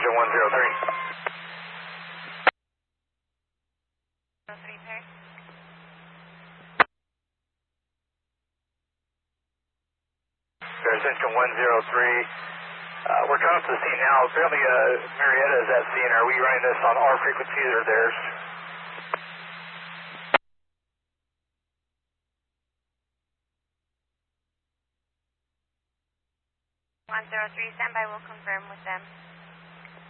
Extension 103. 03, Perry. Extension 103. We're coming to the scene now. Apparently, Marietta is at scene. Are we running this on our frequencies or theirs? 103, standby, we'll confirm with them.